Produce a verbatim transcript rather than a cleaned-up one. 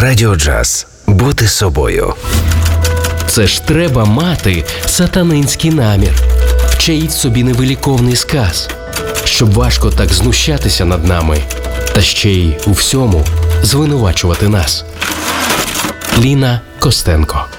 Радіо Джаз. Бути собою. Це ж треба мати сатанинський намір. Вчаїть собі невиліковний сказ, щоб важко так знущатися над нами, та ще й у всьому звинувачувати нас. Ліна Костенко.